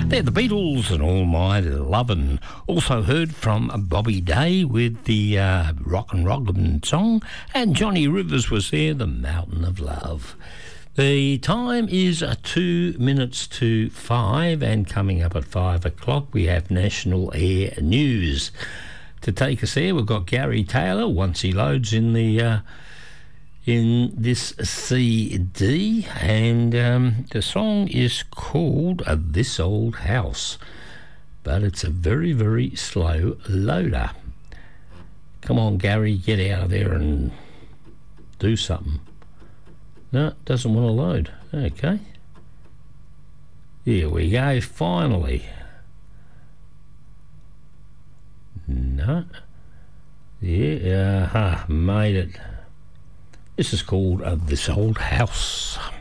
They're the Beatles and All My Lovin'. Also heard from Bobby Day with the Rock and Rollin' song, and Johnny Rivers was there, The Mountain of Love. The time is 2 minutes to 5, and coming up at 5 o'clock we have National Air News. To take us there, we've got Gary Taylor once he loads in the in this CD, and the song is called This Old House, but it's a very, very slow loader. Come on, Gary, get out of there and do something. No, it doesn't want to load. Okay. Here we go, finally. No. Yeah, made it. This is called This Old House.